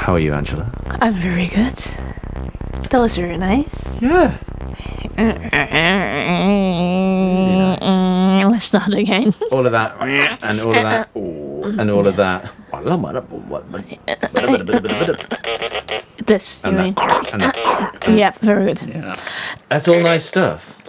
How are you, Angela? I'm very good. That was very nice. Yeah. Let's start again. All of that, and all of that, and all of that. This, you And mean? that, and that. Yeah, very good. Yeah. That's all nice stuff.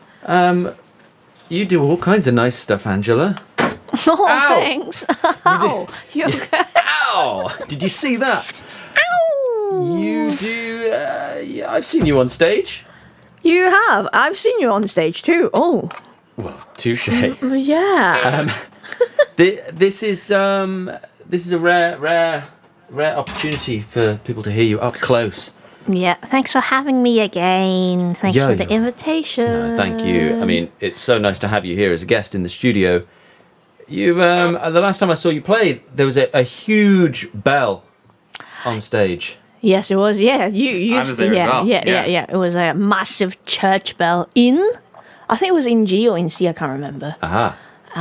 You do all kinds of nice stuff, Angela. Oh, Ow! thanks. Ow! You okay? Ow! Did you see that? Ow! You do. Yeah, I've seen you on stage. You have. I've seen you on stage too. Oh. Well, touche. Yeah. This is a rare opportunity for people to hear you up close. Yeah. Thanks for having me again. Thanks for the invitation. No, thank you. I mean, it's so nice to have you here as a guest in the studio. You, the last time I saw you play, there was a huge bell on stage. Yes, it was. Yeah, you used to. Yeah. It was a massive church bell I think it was in G or in C. I can't remember. Aha.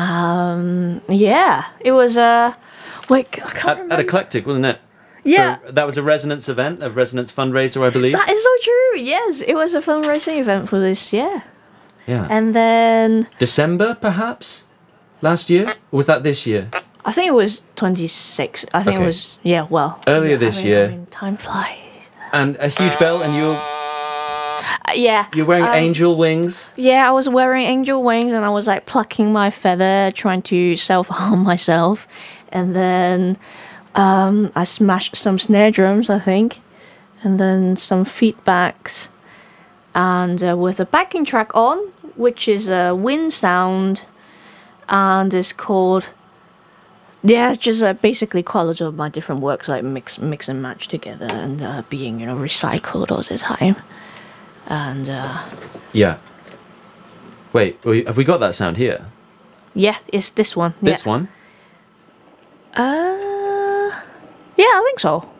Yeah, it was wait, I can't remember. At Eclectic, wasn't it? Yeah. That was a Resonance event, a Resonance fundraiser, I believe. That is so true. Yes, it was a fundraising event for this year. Yeah. And then December, perhaps, last year, or was that this year? I think it was 26. I think it was earlier this year. Time flies. And a huge bell, and you're wearing angel wings. Yeah, I was wearing angel wings, and I was like plucking my feather, trying to self-harm myself, and then I smashed some snare drums, I think, and then some feedbacks, and with a backing track on, which is a wind sound, and it's called. Yeah, just basically quite of my different works, like mix and match together, and being recycled all the time, and Yeah. Wait, have we got that sound here? yeah, it's this one. This one? Yeah, I think so.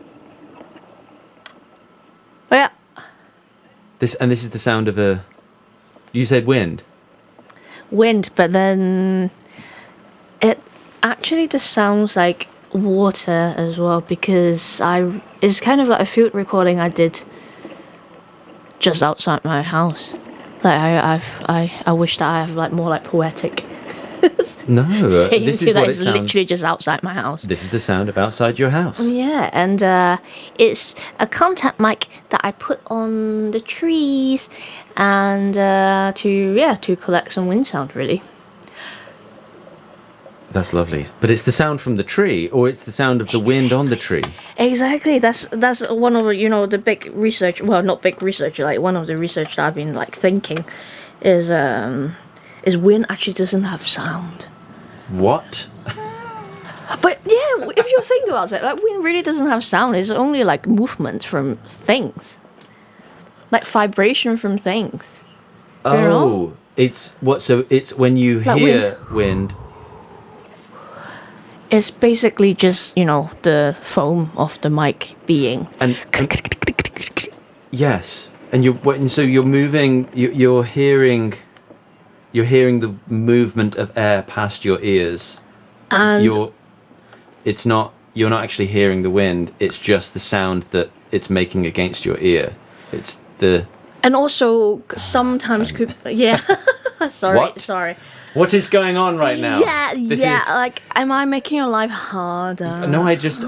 Oh, yeah. This is the sound of a. You said wind. Wind, but then it actually just sounds like water as well, because it's kind of like a field recording I did just outside my house. Like I wish that I have like more like poetic. No, saying this to is that what it it's sounds. literally just outside my house. This is the sound of outside your house. Yeah, and it's a contact mic that I put on the trees, and to collect some wind sound, really. That's lovely. But it's the sound from the tree, or it's the sound of the wind on the tree. Exactly. That's one of the big research. Well, not big research. Like one of the research that I've been like thinking is wind actually doesn't have sound. What? But yeah, if you think about it, like wind really doesn't have sound. It's only like movement from things, like vibration from things. Oh, it's what? So it's when you Like hear wind. It's basically just the foam of the mic being. And yes, and so you're moving. You're hearing the movement of air past your ears. And You're not actually hearing the wind. It's just the sound that it's making against your ear. It's the. And also sometimes could sorry. What? What is going on right now? Yeah. Like, am I making your life harder? No, I just